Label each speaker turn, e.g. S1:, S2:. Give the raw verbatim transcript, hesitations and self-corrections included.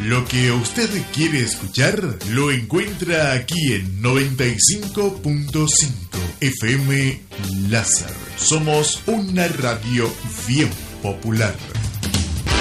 S1: Lo que usted quiere escuchar lo encuentra aquí en noventa y cinco punto cinco F M Láser. Somos una radio bien popular.